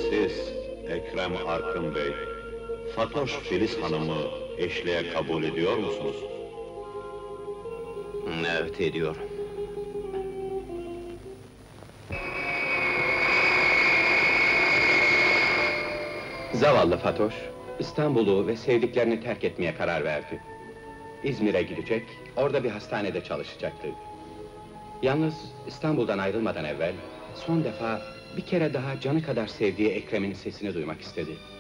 Siz, Ekrem Arkın Bey, Fatoş Filiz Hanım'ı eşliğe kabul ediyor musunuz? Evet, ediyorum. Zavallı Fatoş, İstanbul'u ve sevdiklerini terk etmeye karar verdi. İzmir'e gidecek, orada bir hastanede çalışacaktı. Yalnız İstanbul'dan ayrılmadan evvel, son defa bir kere daha canı kadar sevdiği Ekrem'in sesini duymak istedi.